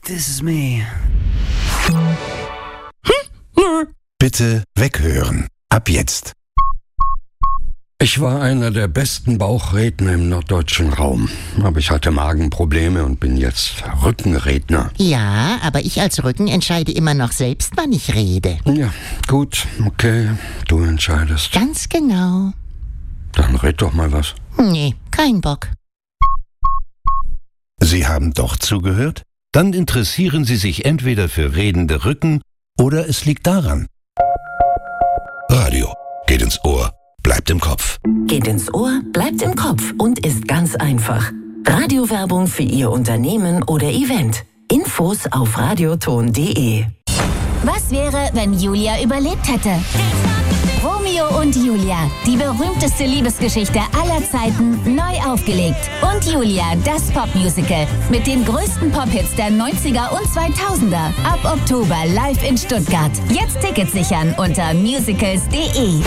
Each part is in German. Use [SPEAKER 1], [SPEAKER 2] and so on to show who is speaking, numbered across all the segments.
[SPEAKER 1] This is me.
[SPEAKER 2] Bitte weghören. Ab jetzt.
[SPEAKER 3] Ich war einer der besten Bauchredner im norddeutschen Raum. Aber ich hatte Magenprobleme und bin jetzt Rückenredner.
[SPEAKER 4] Ja, aber ich als Rücken entscheide immer noch selbst, wann ich rede.
[SPEAKER 3] Ja, gut, okay, du entscheidest.
[SPEAKER 4] Ganz genau.
[SPEAKER 3] Dann red doch mal was.
[SPEAKER 4] Nee, kein Bock.
[SPEAKER 2] Sie haben doch zugehört? Dann interessieren Sie sich entweder für redende Rücken oder es liegt daran. Radio geht ins Ohr, bleibt im Kopf.
[SPEAKER 5] Geht ins Ohr, bleibt im Kopf und ist ganz einfach. Radiowerbung für Ihr Unternehmen oder Event. Infos auf radioton.de.
[SPEAKER 6] Was wäre, wenn Julia überlebt hätte? Romeo und Julia, die berühmteste Liebesgeschichte aller Zeiten, neu aufgelegt. Und Julia, das Popmusical mit den größten Pop-Hits der 90er und 2000er. Ab Oktober live in Stuttgart. Jetzt Tickets sichern unter musicals.de.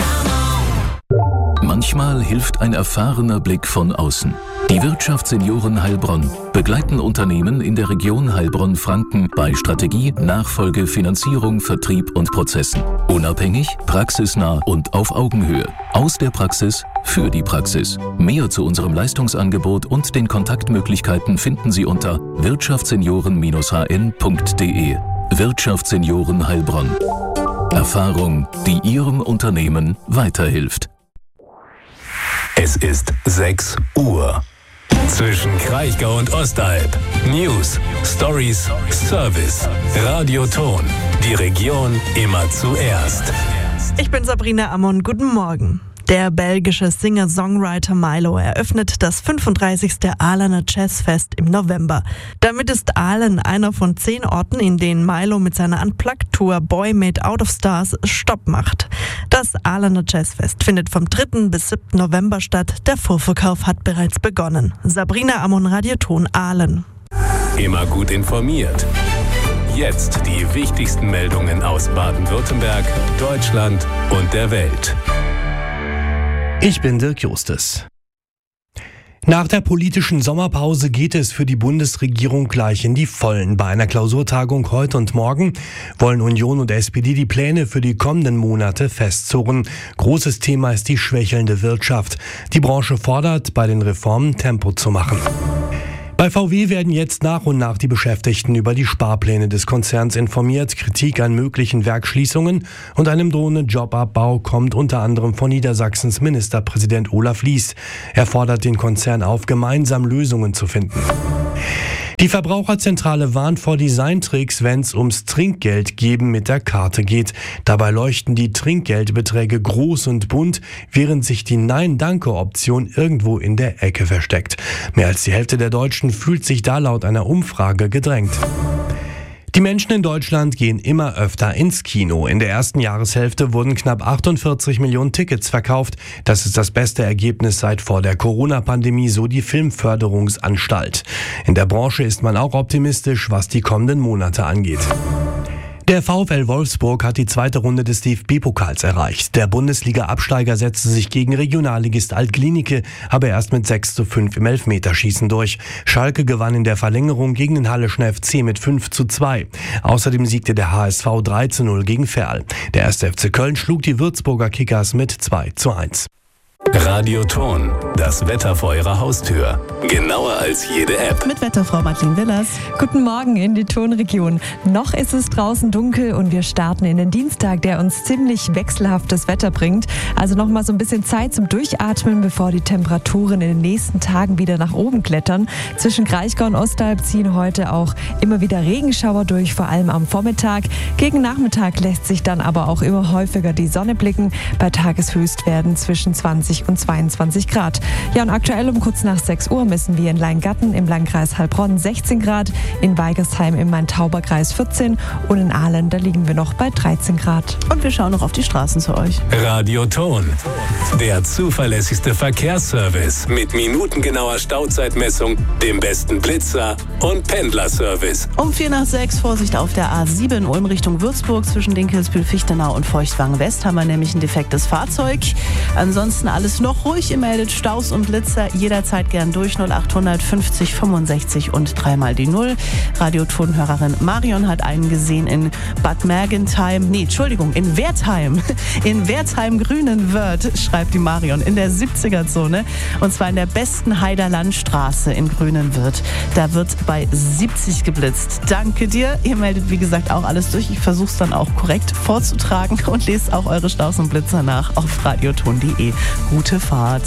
[SPEAKER 7] Manchmal hilft ein erfahrener Blick von außen. Die Wirtschaftssenioren Heilbronn begleiten Unternehmen in der Region Heilbronn-Franken bei Strategie, Nachfolge, Finanzierung, Vertrieb und Prozessen. Unabhängig, praxisnah und auf Augenhöhe. Aus der Praxis für die Praxis. Mehr zu unserem Leistungsangebot und den Kontaktmöglichkeiten finden Sie unter wirtschaftssenioren-hn.de. Wirtschaftssenioren Heilbronn. Erfahrung, die Ihrem Unternehmen weiterhilft.
[SPEAKER 8] Es ist 6 Uhr. Zwischen Kraichgau und Ostalb. News, Stories, Service. Radioton. Die Region immer zuerst.
[SPEAKER 9] Ich bin Sabrina Ammon. Guten Morgen. Der belgische Singer-Songwriter Milo eröffnet das 35. Ahlener Jazzfest im November. Damit ist Ahlen einer von 10 Orten, in denen Milo mit seiner Unplugged-Tour Boy Made Out of Stars Stopp macht. Das Ahlener Jazzfest findet vom 3. bis 7. November statt. Der Vorverkauf hat bereits begonnen. Sabrina Ammon, Radioton Ahlen.
[SPEAKER 8] Immer gut informiert. Jetzt die wichtigsten Meldungen aus Baden-Württemberg, Deutschland und der Welt.
[SPEAKER 10] Ich bin Dirk Justus. Nach der politischen Sommerpause geht es für die Bundesregierung gleich in die Vollen. Bei einer Klausurtagung heute und morgen wollen Union und SPD die Pläne für die kommenden Monate festzurren. Großes Thema ist die schwächelnde Wirtschaft. Die Branche fordert, bei den Reformen Tempo zu machen. Bei VW werden jetzt nach und nach die Beschäftigten über die Sparpläne des Konzerns informiert. Kritik an möglichen Werksschließungen und einem drohenden Jobabbau kommt unter anderem von Niedersachsens Ministerpräsident Olaf Lies. Er fordert den Konzern auf, gemeinsam Lösungen zu finden. Die Verbraucherzentrale warnt vor Designtricks, wenn es ums Trinkgeldgeben mit der Karte geht. Dabei leuchten die Trinkgeldbeträge groß und bunt, während sich die Nein-Danke-Option irgendwo in der Ecke versteckt. Mehr als die Hälfte der Deutschen fühlt sich da laut einer Umfrage gedrängt. Die Menschen in Deutschland gehen immer öfter ins Kino. In der ersten Jahreshälfte wurden knapp 48 Millionen Tickets verkauft. Das ist das beste Ergebnis seit vor der Corona-Pandemie, so die Filmförderungsanstalt. In der Branche ist man auch optimistisch, was die kommenden Monate angeht. Der VfL Wolfsburg hat die zweite Runde des DFB-Pokals erreicht. Der Bundesliga-Absteiger setzte sich gegen Regionalligist Alt-Glienicke, aber erst mit 6:5 im Elfmeterschießen durch. Schalke gewann in der Verlängerung gegen den Halleschen FC mit 5:2. Außerdem siegte der HSV 3:0 gegen Verl. Der 1. FC Köln schlug die Würzburger Kickers mit 2:1.
[SPEAKER 8] Radioton, das Wetter vor Ihrer Haustür. Genauer als jede App.
[SPEAKER 11] Mit Wetterfrau Madeleine Willers. Guten Morgen in die Tonregion. Noch ist es draußen dunkel und wir starten in den Dienstag, der uns ziemlich wechselhaftes Wetter bringt. Also noch mal so ein bisschen Zeit zum Durchatmen, bevor die Temperaturen in den nächsten Tagen wieder nach oben klettern. Zwischen Kraichgau und Ostalb ziehen heute auch immer wieder Regenschauer durch, vor allem am Vormittag. Gegen Nachmittag lässt sich dann aber auch immer häufiger die Sonne blicken. Bei Tageshöchstwerten zwischen 20 und 22 Grad. Ja, und aktuell um kurz nach 6 Uhr messen wir in Leingatten im Landkreis Heilbronn 16 Grad, in Weigersheim im Main-Tauber-Kreis 14 und in Ahlen, da liegen wir noch bei 13 Grad.
[SPEAKER 9] Und wir schauen noch auf die Straßen zu euch.
[SPEAKER 8] Radioton, der zuverlässigste Verkehrsservice mit minutengenauer Stauzeitmessung, dem besten Blitzer und Pendlerservice.
[SPEAKER 9] Um 4 nach 6 Vorsicht auf der A7 in Ulm Richtung Würzburg. Zwischen Dinkelsbühl, Fichtenau und Feuchtwangen West haben wir nämlich ein defektes Fahrzeug. Ansonsten
[SPEAKER 1] alles noch ruhig? Ihr meldet Staus und Blitzer jederzeit gern durch 0800 50 65 und 3 die 0. Radiotonhörerin Marion hat einen gesehen in Bad Mergentheim, in Wertheim. In Wertheim-Grünenwörth, schreibt die Marion, in der 70er-Zone. Und zwar in der besten Heider Landstraße in Grünenwörth. Da wird bei 70 geblitzt. Danke dir. Ihr meldet, wie gesagt, auch alles durch. Ich versuche es dann auch korrekt vorzutragen und lest auch eure Staus und Blitzer nach auf radioton.de. Gute Fahrt.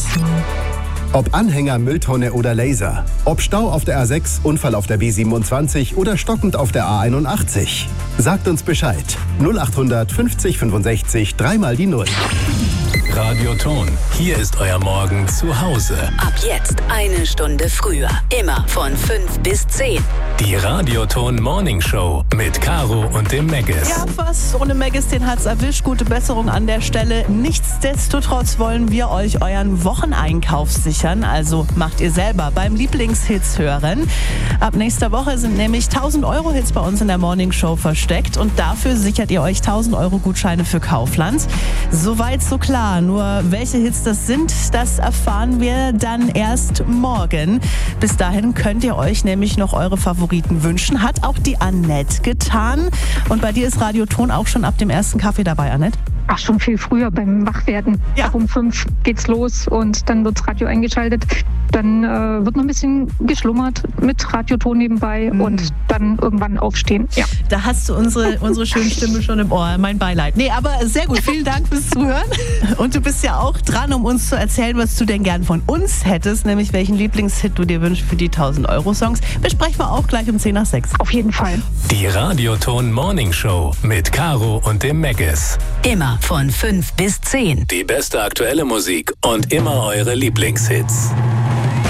[SPEAKER 12] Ob Anhänger, Mülltonne oder Laser. Ob Stau auf der A6, Unfall auf der B27 oder stockend auf der A81. Sagt uns Bescheid. 0800 50 65 3 die 0.
[SPEAKER 8] Radioton. Hier ist euer Morgen zu Hause.
[SPEAKER 13] Ab jetzt 1 Stunde früher. Immer von 5 bis 10.
[SPEAKER 8] Die Radioton Morning Show mit Caro und dem Meggis.
[SPEAKER 1] Ja, was? Ohne Meggis, den hat's erwischt. Gute Besserung an der Stelle. Nichtsdestotrotz wollen wir euch euren Wocheneinkauf sichern. Also macht ihr selber beim Lieblingshits hören. Ab nächster Woche sind nämlich 1000 Euro Hits bei uns in der Morning Show versteckt. Und dafür sichert ihr euch 1000 Euro Gutscheine für Kaufland. Soweit so klar. Nur welche Hits das sind, das erfahren wir dann erst morgen. Bis dahin könnt ihr euch nämlich noch eure Favoriten wünschen. Hat auch die Annette getan. Und bei dir ist Radioton auch schon ab dem ersten Kaffee dabei, Annette?
[SPEAKER 14] Ach, schon viel früher beim Wachwerden. Ja. Ab um 5 geht's los und dann wird's Radio eingeschaltet. Dann wird noch ein bisschen geschlummert mit Radioton nebenbei und dann irgendwann aufstehen. Ja.
[SPEAKER 1] Da hast du unsere schöne Stimme schon im Ohr. Mein Beileid. Nee, aber sehr gut. Vielen Dank fürs Zuhören. Und du bist ja auch dran, um uns zu erzählen, was du denn gern von uns hättest, nämlich welchen Lieblingshit du dir wünschst für die 1000 Euro Songs. Besprechen wir auch gleich um 10 nach 6.
[SPEAKER 14] Auf jeden Fall.
[SPEAKER 8] Die Radioton Morning Show mit Caro und dem Meggis.
[SPEAKER 13] Immer von 5 bis 10.
[SPEAKER 8] Die beste aktuelle Musik und immer eure Lieblingshits.